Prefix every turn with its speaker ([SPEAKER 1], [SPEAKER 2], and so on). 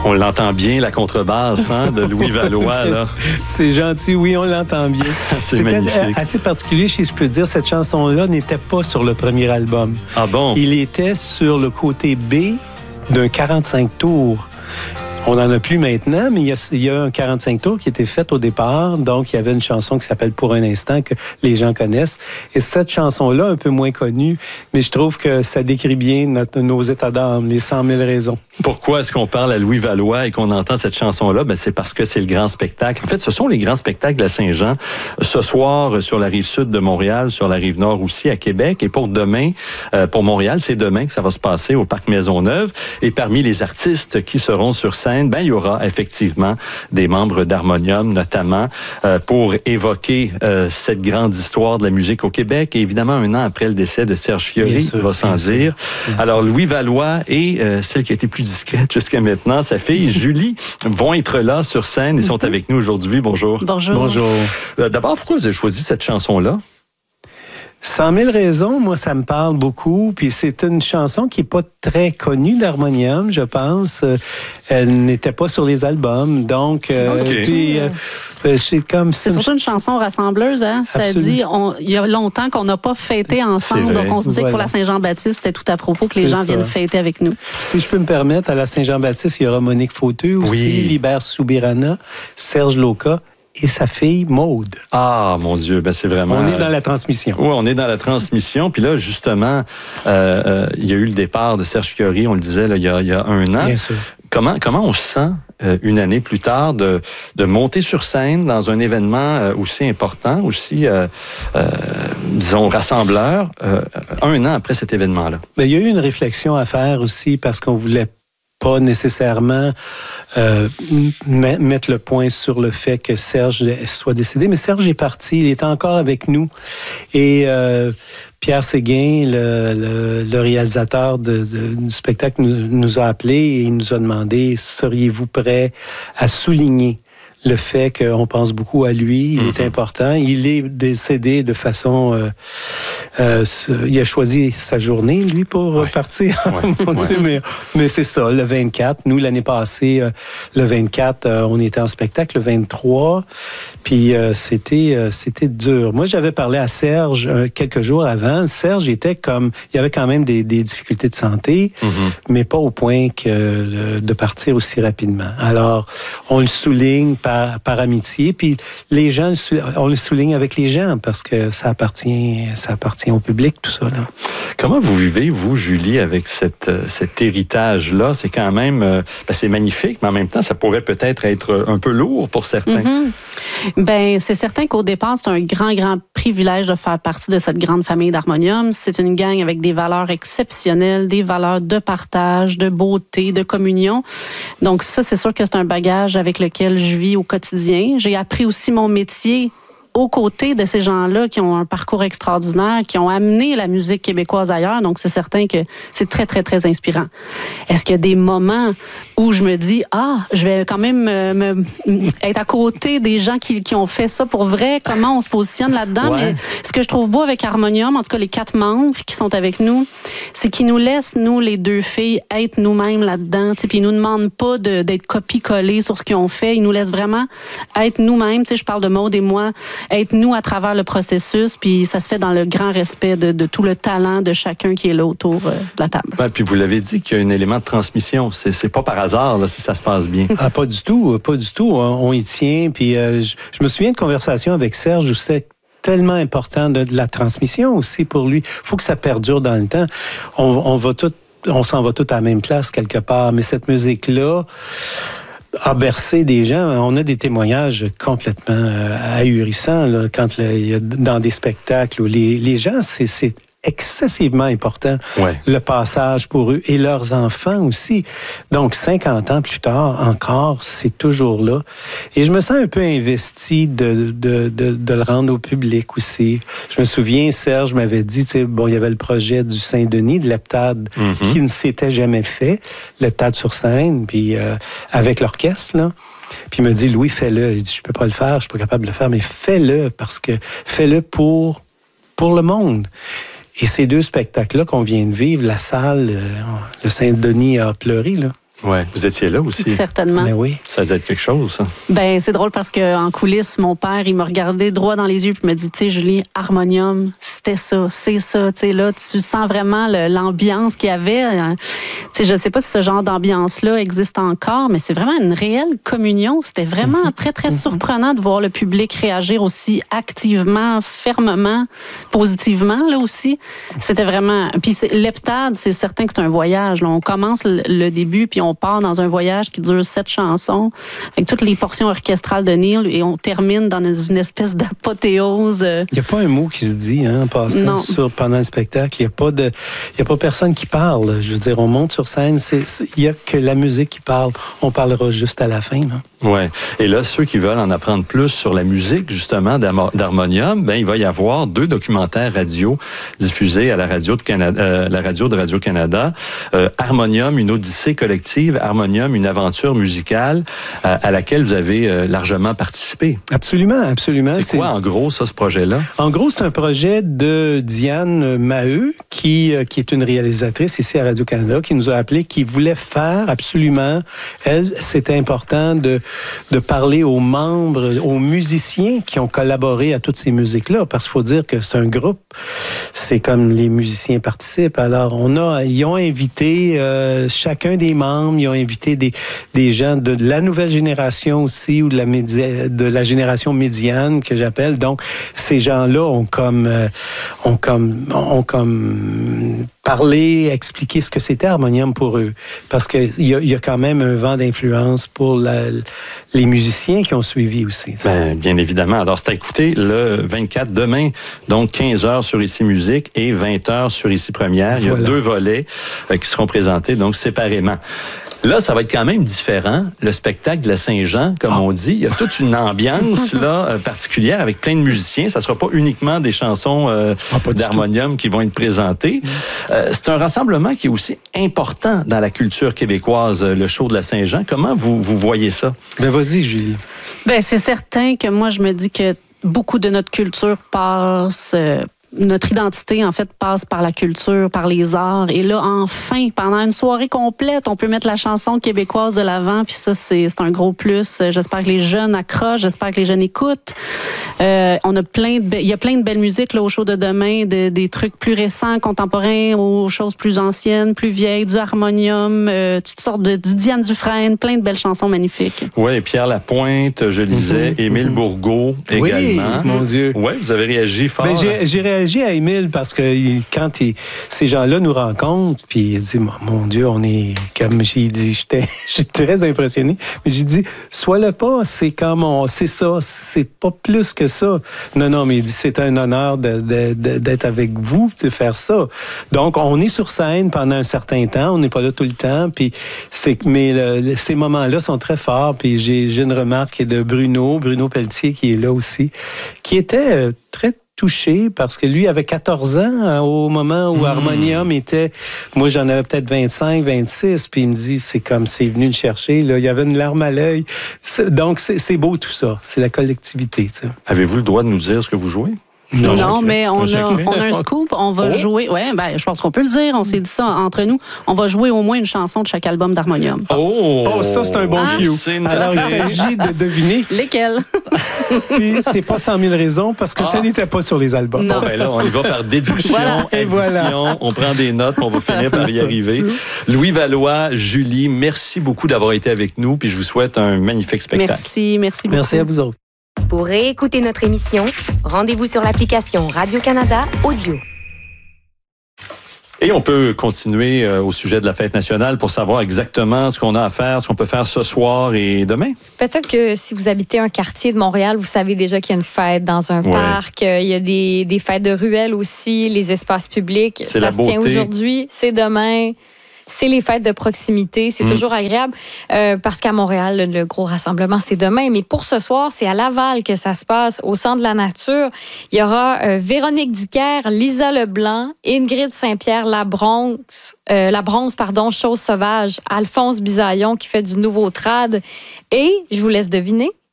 [SPEAKER 1] On l'entend bien, la contrebasse de Louis Valois, là.
[SPEAKER 2] C'est gentil, oui, on l'entend bien. C'était assez particulier, si je peux dire, cette chanson-là n'était pas sur le premier album.
[SPEAKER 1] Ah bon?
[SPEAKER 2] Il était sur le côté B d'un 45 tours. On n'en a plus maintenant, mais il y a un 45 tours qui était fait au départ. Donc, il y avait une chanson qui s'appelle « Pour un instant » que les gens connaissent. Et cette chanson-là, un peu moins connue, mais je trouve que ça décrit bien nos états d'âme, les 100 000 raisons.
[SPEAKER 1] Pourquoi est-ce qu'on parle à Louis Valois et qu'on entend cette chanson-là? Ben, c'est parce que c'est le grand spectacle. En fait, ce sont les grands spectacles de la Saint-Jean. Ce soir, sur la rive sud de Montréal, sur la rive nord aussi, à Québec. Et pour demain, pour Montréal, c'est demain que ça va se passer au Parc Maisonneuve. Et parmi les artistes qui seront sur scène, ben, il y aura effectivement des membres d'Harmonium, notamment, pour évoquer cette grande histoire de la musique au Québec. Et évidemment, un an après le décès de Serge Fiori, va sans dire. Alors, Louis Valois et celle qui a été plus discrète jusqu'à maintenant, sa fille Julie, vont être là sur scène. Ils sont avec nous aujourd'hui. Bonjour.
[SPEAKER 3] Bonjour.
[SPEAKER 2] Bonjour.
[SPEAKER 1] D'abord, pourquoi vous avez choisi cette chanson-là?
[SPEAKER 2] 100 000 raisons, moi, ça me parle beaucoup. Puis c'est une chanson qui n'est pas très connue d'Harmonium, je pense. Elle n'était pas sur les albums. Donc, c'est comme...
[SPEAKER 3] C'est surtout une chanson rassembleuse, hein? Ça dit, il y a longtemps qu'on n'a pas fêté ensemble. Donc, on se dit que pour la Saint-Jean-Baptiste, c'était tout à propos que les gens viennent fêter avec nous.
[SPEAKER 2] Si je peux me permettre, à la Saint-Jean-Baptiste, il y aura Monique Fauteux aussi, Libère Soubirana, Serge Loca et sa fille Maude.
[SPEAKER 1] Ah, mon Dieu, ben c'est vraiment...
[SPEAKER 2] On est dans la transmission.
[SPEAKER 1] Oui, on est dans la transmission. Puis là, justement, il y a eu le départ de Serge Fiori, on le disait, là, il y a un an.
[SPEAKER 2] Bien sûr.
[SPEAKER 1] Comment on se sent, une année plus tard, de monter sur scène dans un événement aussi important, aussi, disons, rassembleur, un an après cet événement-là? Bien,
[SPEAKER 2] il y a eu une réflexion à faire aussi parce qu'on voulait pas nécessairement mettre le point sur le fait que Serge soit décédé, mais Serge est parti, il est encore avec nous. Et Pierre Séguin, le réalisateur du spectacle, nous a appelés et il nous a demandé, seriez-vous prêts à souligner le fait qu'on pense beaucoup à lui, il est important. Il est décédé de façon... il a choisi sa journée, lui, pour partir. Mais c'est ça, le 24. Nous, l'année passée, le 24, on était en spectacle, le 23. Puis c'était dur. Moi, j'avais parlé à Serge quelques jours avant. Serge était comme... Il y avait quand même des difficultés de santé, mais pas au point que de partir aussi rapidement. Alors, on le souligne par amitié. Puis les gens, on le souligne avec les gens parce que ça appartient au public, tout ça. Là.
[SPEAKER 1] Comment vous vivez, vous, Julie, avec cet héritage-là? C'est quand même... c'est magnifique, mais en même temps, ça pourrait peut-être être un peu lourd pour certains.
[SPEAKER 3] Ben, c'est certain qu'au départ, c'est un grand privilège de faire partie de cette grande famille d'Harmonium. C'est une gang avec des valeurs exceptionnelles, des valeurs de partage, de beauté, de communion. Donc ça, c'est sûr que c'est un bagage avec lequel je vis au quotidien. J'ai appris aussi mon métier aux côtés de ces gens-là qui ont un parcours extraordinaire, qui ont amené la musique québécoise ailleurs. Donc, c'est certain que c'est très, très, très inspirant. Est-ce qu'il y a des moments où je me dis, je vais quand même être à côté des gens qui ont fait ça pour vrai? Comment on se positionne là-dedans?
[SPEAKER 1] Ouais.
[SPEAKER 3] Mais ce que je trouve beau avec Harmonium, en tout cas les 4 membres qui sont avec nous, c'est qu'ils nous laissent, nous, les 2 filles, être nous-mêmes là-dedans. Puis ils nous demandent pas d'être copie-collés sur ce qu'ils ont fait. Ils nous laissent vraiment être nous-mêmes. Je parle de Maude et moi, être nous à travers le processus, puis ça se fait dans le grand respect de tout le talent de chacun qui est là autour de la table.
[SPEAKER 1] Ouais, puis vous l'avez dit qu'il y a un élément de transmission. C'est pas par hasard là, si ça se passe bien.
[SPEAKER 2] Pas du tout, pas du tout. On y tient. Puis je me souviens de conversations avec Serge où c'était tellement important de la transmission aussi pour lui. Il faut que ça perdure dans le temps. On s'en va tous à la même place quelque part, mais cette musique-là a bercé des gens. On a des témoignages complètement ahurissants là, quand dans des spectacles où les gens, c'est excessivement important, le passage pour eux et leurs enfants aussi. Donc, 50 ans plus tard, encore, c'est toujours là. Et je me sens un peu investi de le rendre au public aussi. Je me souviens, Serge m'avait dit, il y avait le projet du Saint-Denis, de l'heptade, qui ne s'était jamais fait, l'heptade sur scène, puis avec l'orchestre, là. Puis il me dit, Louis, fais-le. Il dit, je peux pas le faire, je suis pas capable de le faire, mais fais-le, parce que fais-le pour le monde. Et ces 2 spectacles-là qu'on vient de vivre, la salle, le Saint-Denis a pleuré, là.
[SPEAKER 1] Oui, vous étiez là aussi.
[SPEAKER 3] Certainement.
[SPEAKER 2] Mais oui.
[SPEAKER 1] Ça faisait quelque chose, ça.
[SPEAKER 3] Ben, c'est drôle parce qu'en coulisses, mon père, il me regardait droit dans les yeux et me dit, tu sais, Julie, harmonium, c'était ça, c'est ça. Tu sais, là, tu sens vraiment l'ambiance qu'il y avait. Tu sais, je sais pas si ce genre d'ambiance-là existe encore, mais c'est vraiment une réelle communion. C'était vraiment très, très surprenant de voir le public réagir aussi activement, fermement, positivement, là aussi. C'était vraiment... Puis l'heptade, c'est certain que c'est un voyage. Là. On commence le début, puis on part dans un voyage qui dure 7 chansons, avec toutes les portions orchestrales de Neil, et on termine dans une espèce d'apothéose.
[SPEAKER 2] Il n'y a pas un mot qui se dit en passant pendant le spectacle. Il n'y a pas personne qui parle. Je veux dire, on monte sur scène, il n'y a que la musique qui parle. On parlera juste à la fin.
[SPEAKER 1] Oui. Et là, ceux qui veulent en apprendre plus sur la musique, justement, d'harmonium, ben, il va y avoir 2 documentaires radio diffusés à la radio de Radio-Canada. Harmonium, une odyssée collective. Harmonium, une aventure musicale à laquelle vous avez largement participé.
[SPEAKER 2] Absolument, absolument.
[SPEAKER 1] C'est quoi, en gros, ça, ce projet-là? En
[SPEAKER 2] gros, c'est un projet de Diane Maheu, qui est une réalisatrice ici à Radio-Canada, qui nous a appelé, qui voulait faire absolument, elle, c'était important de parler aux membres, aux musiciens qui ont collaboré à toutes ces musiques-là, parce qu'il faut dire que c'est un groupe, c'est comme les musiciens participent. Alors, ils ont invité chacun des membres, ils ont invité des gens de la nouvelle génération aussi, ou de la génération médiane, que j'appelle. Donc, ces gens-là ont parler, expliquer ce que c'était Harmonium pour eux. Parce qu'il y a quand même un vent d'influence pour les musiciens qui ont suivi aussi.
[SPEAKER 1] Ben, bien évidemment. Alors, c'est à écouter le 24 demain, donc 15h sur Ici Musique et 20h sur Ici Première. Il y a 2 volets qui seront présentés, donc séparément. Là, ça va être quand même différent. Le spectacle de la Saint-Jean, comme on dit, il y a toute une ambiance là particulière avec plein de musiciens. Ça sera pas uniquement des chansons d'harmonium qui vont être présentées. C'est un rassemblement qui est aussi important dans la culture québécoise, le show de la Saint-Jean. Comment vous voyez ça?
[SPEAKER 2] Ben vas-y, Julie.
[SPEAKER 3] Ben c'est certain que moi, je me dis que beaucoup de notre culture passe... Notre identité, en fait, passe par la culture, par les arts. Et là, enfin, pendant une soirée complète, on peut mettre la chanson québécoise de l'avant. Puis ça, c'est un gros plus. J'espère que les jeunes accrochent. J'espère que les jeunes écoutent. Il y a plein de belles musiques là, au show de demain, des trucs plus récents, contemporains, aux choses plus anciennes, plus vieilles, du harmonium, toutes sortes du Diane Dufresne, plein de belles chansons magnifiques.
[SPEAKER 1] Oui, Pierre Lapointe, je lisais, Émile Bourgault également.
[SPEAKER 2] Oui, mon Dieu.
[SPEAKER 1] Oui, vous avez réagi fort.
[SPEAKER 2] Ben, j'ai réagi à Émile parce que quand ces gens-là nous rencontrent, puis il dit, mon Dieu, on est, comme j'ai dit, j'étais très impressionné, mais j'ai dit, sois-le pas, c'est ça, c'est pas plus que ça. Non, mais il dit, c'est un honneur d'être avec vous, de faire ça. Donc, on est sur scène pendant un certain temps, on n'est pas là tout le temps, puis mais ces moments-là sont très forts, puis j'ai une remarque de Bruno Pelletier qui est là aussi, qui était très touché parce que lui avait 14 ans au moment où Harmonium était... Moi, j'en avais peut-être 25, 26, puis il me dit, c'est venu le chercher, là, il y avait une larme à l'œil. Donc, c'est beau tout ça. C'est la collectivité, tu sais.
[SPEAKER 1] Avez-vous le droit de nous dire ce que vous jouez?
[SPEAKER 3] Non, mais on a un scoop. On va jouer. Ouais, ben, je pense qu'on peut le dire. On s'est dit ça entre nous. On va jouer au moins une chanson de chaque album d'Harmonium.
[SPEAKER 2] Oh, ça, c'est un bon cue. Alors, il s'agit de deviner.
[SPEAKER 3] Lesquels?
[SPEAKER 2] Puis, c'est pas 100 000 raisons parce que ça n'était pas sur les albums.
[SPEAKER 1] Non. Ben là, on y va par déduction, addition. On prend des notes, on va finir par y arriver. Louis Valois, Julie, merci beaucoup d'avoir été avec nous. Puis, je vous souhaite un magnifique spectacle.
[SPEAKER 3] Merci beaucoup.
[SPEAKER 2] Merci à vous autres.
[SPEAKER 4] Pour réécouter notre émission, rendez-vous sur l'application Radio-Canada Audio.
[SPEAKER 1] Et on peut continuer au sujet de la fête nationale pour savoir exactement ce qu'on a à faire, ce qu'on peut faire ce soir et demain.
[SPEAKER 5] Peut-être que si vous habitez un quartier de Montréal, vous savez déjà qu'il y a une fête dans un parc. Il y a des fêtes de ruelles aussi, les espaces publics. Ça se tient aujourd'hui, c'est demain. C'est les fêtes de proximité, c'est toujours agréable parce qu'à Montréal, le gros rassemblement, c'est demain. Mais pour ce soir, c'est à Laval que ça se passe, au Centre de la Nature. Il y aura Véronique Dicker, Lisa Leblanc, Ingrid Saint-Pierre, La Bronze, Chose Sauvage, Alphonse Bisaillon qui fait du nouveau trad. Et, je vous laisse deviner,